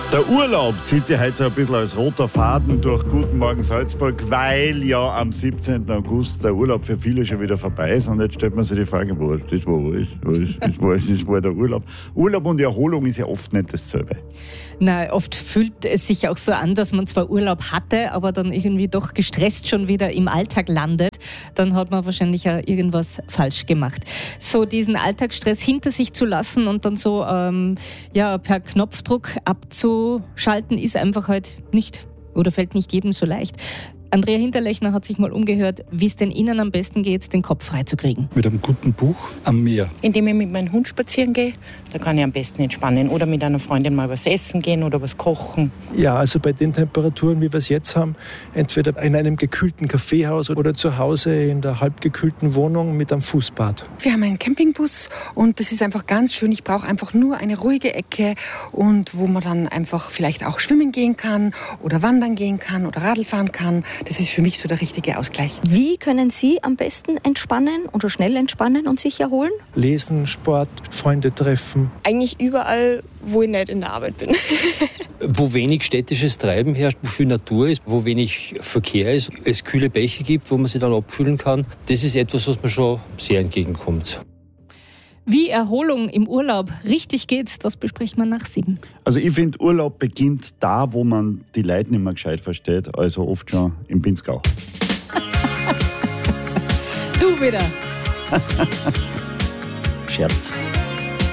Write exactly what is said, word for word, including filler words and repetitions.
Der Urlaub zieht sich heute so ein bisschen als roter Faden durch Guten Morgen Salzburg, weil ja am siebzehnten August der Urlaub für viele schon wieder vorbei ist. Und jetzt stellt man sich die Frage, wo ist das, wo ist, wo ist, wo ist, das war der Urlaub? Urlaub und Erholung ist ja oft nicht dasselbe. Na, oft fühlt es sich auch so an, dass man zwar Urlaub hatte, aber dann irgendwie doch gestresst schon wieder im Alltag landet. Dann hat man wahrscheinlich auch irgendwas falsch gemacht. So diesen Alltagsstress hinter sich zu lassen und dann so ähm, ja, per Knopfdruck abzuschalten, ist einfach halt nicht oder fällt nicht jedem so leicht. Andrea Hinterlechner hat sich mal umgehört, wie es denn Ihnen am besten geht, den Kopf freizukriegen. Mit einem guten Buch am Meer. Indem ich mit meinem Hund spazieren gehe, da kann ich am besten entspannen. Oder mit einer Freundin mal was essen gehen oder was kochen. Ja, also bei den Temperaturen, wie wir es jetzt haben, entweder in einem gekühlten Kaffeehaus oder zu Hause in der halbgekühlten Wohnung mit einem Fußbad. Wir haben einen Campingbus und das ist einfach ganz schön. Ich brauche einfach nur eine ruhige Ecke und wo man dann einfach vielleicht auch schwimmen gehen kann oder wandern gehen kann oder Radl fahren kann. Das ist für mich so der richtige Ausgleich. Wie können Sie am besten entspannen oder schnell entspannen und sich erholen? Lesen, Sport, Freunde treffen. Eigentlich überall, wo ich nicht in der Arbeit bin. Wo wenig städtisches Treiben herrscht, wo viel Natur ist, wo wenig Verkehr ist, es kühle Bäche gibt, wo man sich dann abkühlen kann. Das ist etwas, was mir schon sehr entgegenkommt. Wie Erholung im Urlaub richtig geht, das besprechen wir nach sieben. Also ich finde, Urlaub beginnt da, wo man die Leute nicht mehr gescheit versteht, also oft schon im Pinzgau. Du wieder. Scherz.